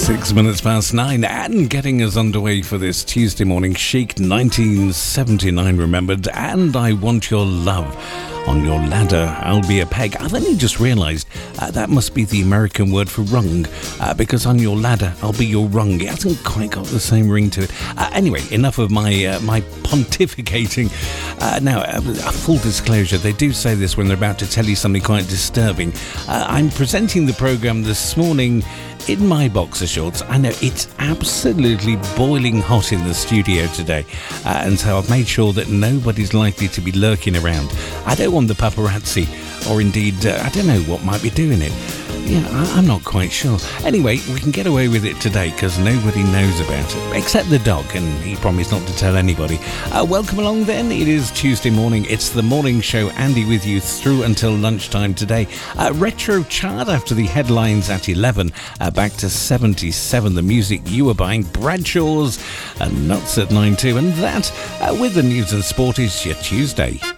6 minutes past 9 and getting us underway for this Tuesday morning. Chic 1979 remembered, and I Want Your Love. On your ladder, I'll be a peg. I've only just realised that must be the American word for rung, because on your ladder, I'll be your rung. It hasn't quite got the same ring to it. Anyway, enough of my pontificating. Now, a full disclosure, they do say this when they're about to tell you something quite disturbing. I'm presenting the programme this morning in my boxer shorts. I know it's absolutely boiling hot in the studio today, and so I've made sure that nobody's likely to be lurking around. I don't want the paparazzi, or indeed, I don't know what might be doing it. Yeah, I'm not quite sure. Anyway, we can get away with it today because nobody knows about it, except the dog, and he promised not to tell anybody. Welcome along then. It is Tuesday morning. It's the morning show. Andy with you through until lunchtime today. Retro chart after the headlines at 11. Back to 77, the music you were buying. Bradshaw's and Nuts at 9 too. And that, with the news and sport, is your Tuesday.